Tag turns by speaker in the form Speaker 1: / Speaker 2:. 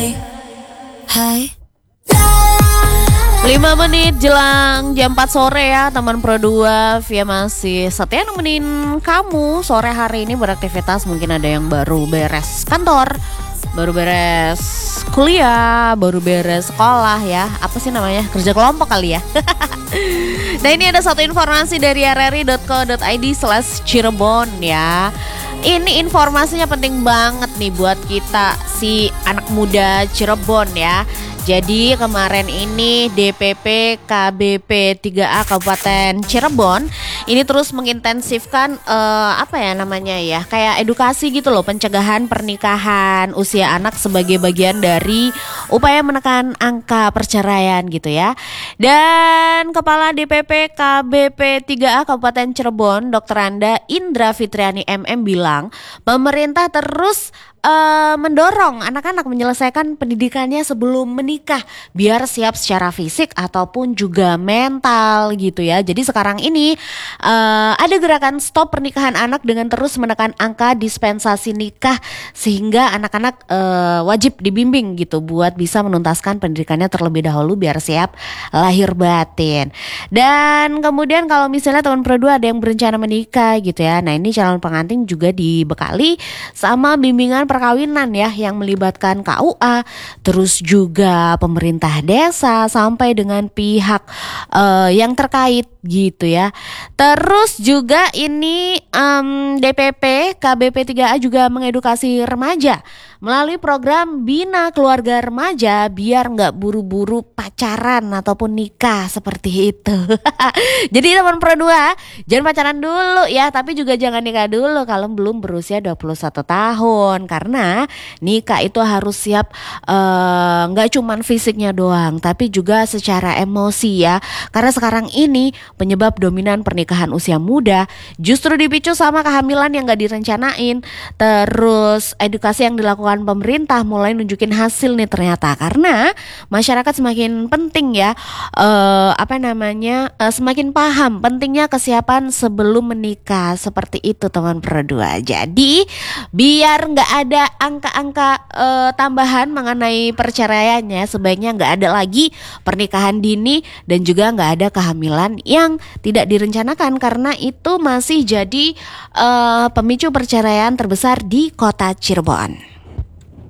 Speaker 1: Hai.
Speaker 2: 5 menit jelang jam 4 sore ya teman Pro 2. Via masih setia nemenin kamu sore hari ini beraktivitas. Mungkin ada yang baru beres kantor, baru beres kuliah, baru beres sekolah ya. Apa sih namanya? Kerja kelompok kali ya. Nah, ini ada satu informasi dari rri.co.id/Cirebon ya. Ini informasinya penting banget nih buat kita si anak muda Cirebon ya. Jadi kemarin ini DPP KBP 3A Kabupaten Cirebon ini terus mengintensifkan kayak edukasi gitu loh, pencegahan pernikahan usia anak sebagai bagian dari upaya menekan angka perceraian gitu ya. Dan Kepala DPP KBP 3A Kabupaten Cirebon Dr. Anda Indra Fitriani MM bilang pemerintah terus mendorong anak-anak menyelesaikan pendidikannya sebelum menikah biar siap secara fisik ataupun juga mental gitu ya. Jadi sekarang ini ada gerakan stop pernikahan anak dengan terus menekan angka dispensasi nikah sehingga anak-anak wajib dibimbing gitu buat bisa menuntaskan pendidikannya terlebih dahulu biar siap lahir batin. Dan kemudian kalau misalnya teman Pro 2 ada yang berencana menikah gitu ya. Nah, ini calon pengantin juga dibekali sama bimbingan perkawinan ya yang melibatkan KUA, terus juga pemerintah desa sampai dengan pihak yang terkait gitu ya. Terus juga ini DPP KBP 3A juga mengedukasi remaja melalui program Bina Keluarga Remaja biar nggak buru-buru pacaran ataupun nikah seperti itu. Jadi teman Pro 2 jangan pacaran dulu ya, tapi juga jangan nikah dulu kalau belum berusia 21 tahun karena nikah itu harus siap nggak cuman fisiknya doang tapi juga secara emosi ya. Karena sekarang ini penyebab dominan pernikahan usia muda justru dipicu sama kehamilan yang nggak direncanain. Terus edukasi yang dilakukan pemerintah mulai nunjukin hasil nih ternyata karena masyarakat semakin penting ya semakin paham pentingnya kesiapan sebelum menikah seperti itu teman Pro 2. Jadi biar nggak ada angka-angka tambahan mengenai perceraiannya, sebaiknya nggak ada lagi pernikahan dini dan juga nggak ada kehamilan yang tidak direncanakan karena itu masih jadi pemicu perceraian terbesar di kota Cirebon.